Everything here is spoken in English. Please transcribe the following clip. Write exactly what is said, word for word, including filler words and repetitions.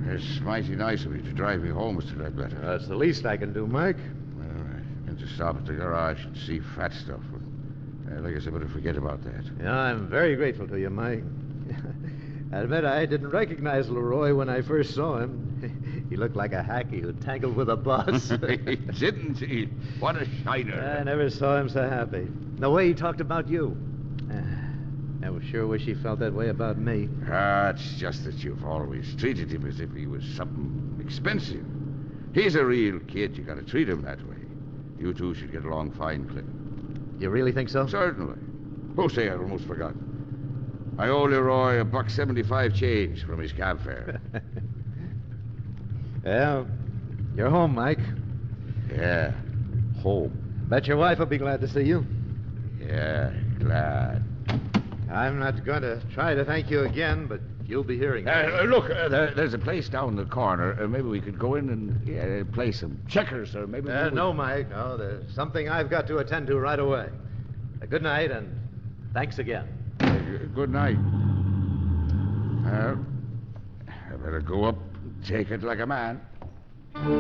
It's mighty nice of you to drive me home, Mister Ledbetter. That's the least I can do, Mike. Well, I meant to stop at the garage and see Fat Stuff. But I guess I better forget about that. Yeah, I'm very grateful to you, Mike. I admit I didn't recognize Leroy when I first saw him. He looked like a hacky who tangled with a bus. Didn't he? What a shiner. I never saw him so happy. The way he talked about you. I was sure wish he felt that way about me. Ah, it's just that you've always treated him as if he was something expensive. He's a real kid. You gotta treat him that way. You two should get along fine, Clinton. You really think so? Certainly. Oh, say, I almost forgot. I owe Leroy a buck seventy-five change from his cab fare. Well, you're home, Mike. Yeah, home. Bet your wife will be glad to see you. Yeah, glad. I'm not going to try to thank you again, but you'll be hearing Uh, it. uh, look, uh, there, there's a place down the corner. Uh, maybe we could go in and yeah, play some checkers, or maybe... Uh, we... no, Mike, no. There's something I've got to attend to right away. Uh, good night, and thanks again. Uh, good night. Well, I better go up and take it like a man.